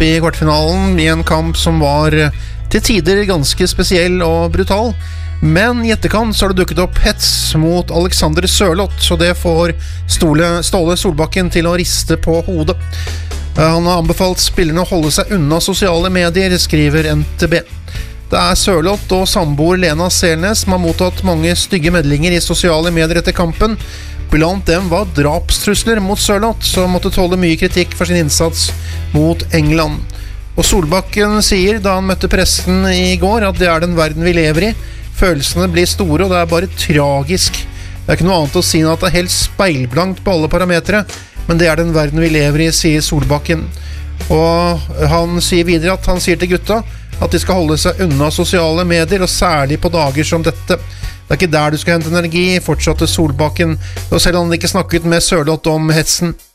opp i kvartfinalen i en kamp som var til tider ganske spesiell og brutal. Men i etterkant så har det dukket opp hets mot Alexander Sørloth, så det får Ståle Solbakken til å riste på hodet. Han har anbefalt spillerne å holde seg unna sosiale medier, skriver NTB. Det Sørloth og samboer Lena Selnes som har mottatt mange stygge medlinger i sosiale medier etter kampen. Blant dem var drapstrusler mot Sørloth, som måtte tåle mye kritikk for sin innsats mot England. Og Solbakken sier da han møtte pressen i går at det den verden vi lever i. Følelsene blir store, og det bare tragisk. Det ikke noe annet å si enn at det helt speilblankt på alle parametere, men det den verden vi lever i, sier Solbakken. Og han sier videre at han sier til gutta at de skal holde seg unna sosiale medier, og særlig på dager som dette. Det ikke der du skal hente energi, fortsatte Solbakken, og selv om han ikke snakket med Sørloth om hetsen.